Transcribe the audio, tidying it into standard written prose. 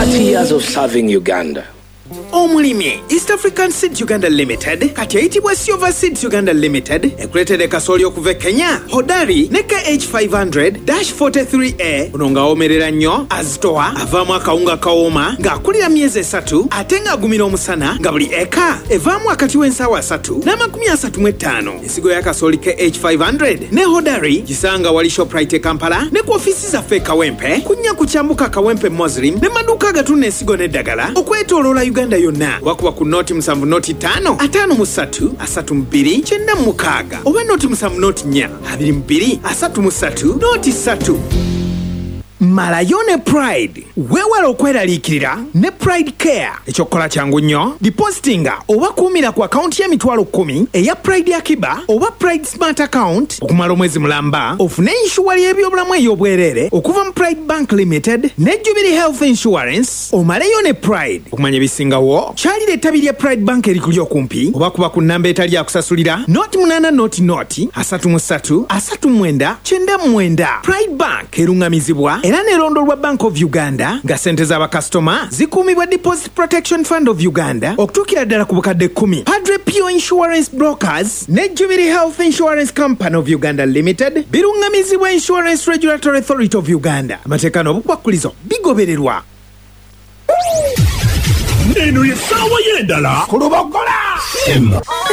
30 years of serving Uganda. Omulimi East African Seeds Uganda Limited kati ayitibwa Silver Seeds Uganda Limited ekuleetera kasooli okuva Kenya Hodari ne KH500-43A ono ng'awomerera nnyo azitowa avaamu akawunga kawooma ng'akulira myezi 3 ate ng'agumira omusana nga buli eka evaamu akati w'ensaawa 3 n'amakumi 35. Ensigo ya kasooli KH500 ne Hodari gisanga wali Shoprite Kampala ne ku ofiisi zaffe e Kawempe kunnya ku kyambuka Kawempe Muslim ne maduuka agatunda ensigo n'eddagala okwetooloola Uganda yonna wakuba ku noti 7 noti 5 53 32 96 oba noti 7 noti 4 22 33 noti 3. Malayo ne Pride weewala okweraliikirira ne Pride Care ekyokukola kyangu nnyo depositinga oba kuumira ku akaunti y'emitwalo 10 eya Pride Akiba oba Pride Smart Account okumala omwezi mulamba ofune inshuwali y'ebyobulamu ey'obwereere okuva mu Pride Bank Limited ne Jubilee Health Insurance omaleyo ne Pride okumanya ebisingawo kyalira ettabi lya Pride Bank erikuli okumpi oba kuba ku nnamba etali yakusasulira noti 8 noti 33 39 99. Pride Bank erungamizibwa era n'erondolwa Bank of Uganda nga sente z'abakasitoma zikuumibwa Deposit Protection Fund of Uganda okutuukira ddala ku bukadde 10. Padre Pio Insurance Brokers ne Jubilee Health Insurance Company of Uganda Limited birungamizibwa Insurance Regulatory Authority of Uganda. Amateeka n'obukwakkulizo bigobererwa. Eno ye ssaawa y'endala ku Lubogola.